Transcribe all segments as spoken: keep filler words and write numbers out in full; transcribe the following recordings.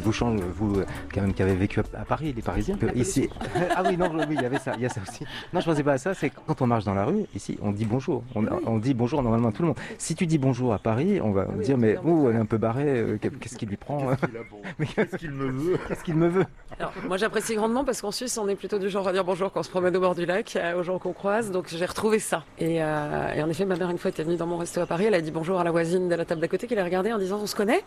vous change, vous euh, quand même qui avez vécu à, à Paris, les Parisiens. Que ici, ah oui, non, oui, il y avait ça, il y a ça aussi. Non, je pensais pas à ça. C'est quand on marche dans la rue, ici, on dit bonjour. On, on dit bonjour normalement à tout le monde. Si tu dis bonjour à Paris, on va Ah oui, dire mais oh, elle est un peu barrée. euh, Qu'est-ce qu'il lui prend Qu'est-ce qu'il a pour... Mais qu'est-ce qu'il me veut Qu'est-ce qu'il me veut Alors, moi j'apprécie grandement parce qu'en Suisse on est plutôt du genre à dire bonjour quand on se promène au bord du lac euh, aux gens qu'on croise, donc j'ai retrouvé ça. Et, euh, et en effet ma mère une fois était venue dans mon resto à Paris, elle a dit bonjour à la voisine de la table d'à côté qui l'a regardée en disant on se connaît.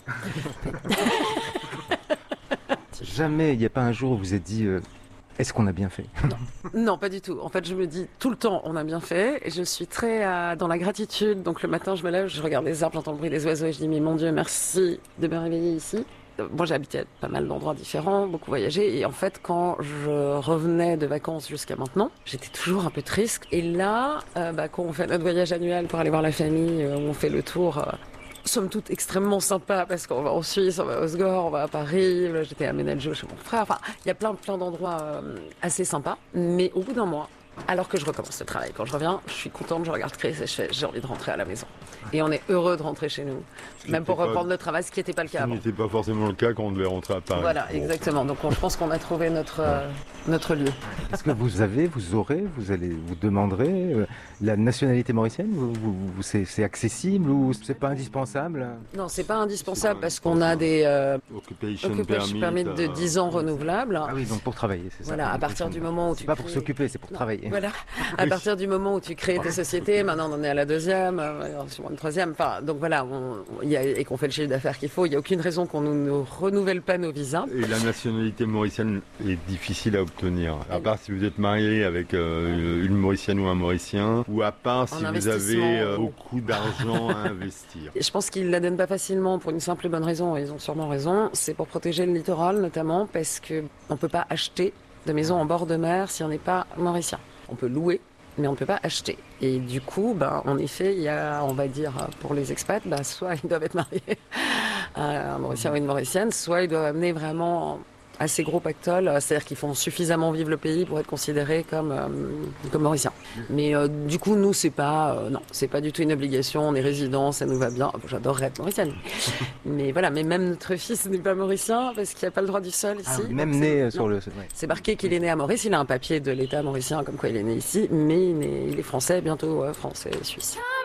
Jamais il n'y a pas un jour où vous vous êtes dit euh, est-ce qu'on a bien fait? Non. Non, pas du tout. En fait, je me dis tout le temps, on a bien fait. Et je suis très euh, dans la gratitude. Donc le matin, je me lève, je regarde les arbres, j'entends le bruit des oiseaux et je dis mais mon Dieu, merci de me réveiller ici. Moi, j'ai habité à pas mal d'endroits différents, beaucoup voyagé. Et en fait, quand je revenais de vacances jusqu'à maintenant, j'étais toujours un peu triste. Et là, euh, bah, quand on fait notre voyage annuel pour aller voir la famille, euh, où on fait le tour... Euh, somme toute extrêmement sympa parce qu'on va en Suisse, on va à Osgore, on va à Paris, là, j'étais à Ménaljo chez mon frère, enfin il y a plein plein d'endroits euh, assez sympas, mais au bout d'un mois, alors que je recommence le travail, quand je reviens, je suis contente, je regarde Chris et je fais j'ai envie de rentrer à la maison. Et on est heureux de rentrer chez nous, même pour reprendre pas... le travail, ce qui n'était pas le cas avant. Ce n'était pas forcément le cas quand on devait rentrer à Paris. Voilà, bon. Exactement, donc on, je pense qu'on a trouvé notre, euh, notre lieu. Est-ce que vous avez, vous aurez, vous allez, vous demanderez euh, la nationalité mauricienne? vous, vous, vous, c'est, c'est accessible ou c'est pas indispensable? Non, c'est pas indispensable parce qu'on a des euh, occupation, occupation permit de dix ans renouvelables. Ah oui, donc pour travailler, c'est ça. Voilà, à partir du moment où tu... C'est pas pour s'occuper, c'est pour non, travailler. Voilà, à partir du moment où tu crées tes sociétés, maintenant on en est à la deuxième, euh, sûrement une troisième, enfin, donc voilà, on, on, y a, et qu'on fait le chiffre d'affaires qu'il faut, il n'y a aucune raison qu'on ne nous renouvelle pas nos visas. Et la nationalité mauricienne est difficile à obtenir, à part si vous êtes marié avec euh, une Mauricienne ou un Mauricien, ou à part si vous avez euh, beaucoup d'argent à investir. Je pense qu'ils ne la donnent pas facilement pour une simple et bonne raison, et ils ont sûrement raison, c'est pour protéger le littoral notamment, parce qu'on ne peut pas acheter de maison en bord de mer si on n'est pas mauricien. On peut louer, mais on ne peut pas acheter. Et du coup, ben, en effet, il y a, on va dire, pour les expats, ben, soit ils doivent être mariés à un Mauricien ou une Mauricienne, soit ils doivent amener vraiment assez gros pactole, c'est-à-dire qu'ils font suffisamment vivre le pays pour être considérés comme, euh, comme Mauriciens. Mais euh, du coup, nous, c'est pas, euh, non, c'est pas du tout une obligation, on est résidents, ça nous va bien. J'adorerais être Mauricienne. Mais voilà, mais même notre fils n'est pas Mauricien parce qu'il n'y a pas le droit du sol ici. Ah, même né c'est, sur non, le... Ouais. C'est marqué qu'il est né à Maurice, il a un papier de l'État mauricien comme quoi il est né ici, mais il est, il est français, bientôt euh, français et suisse.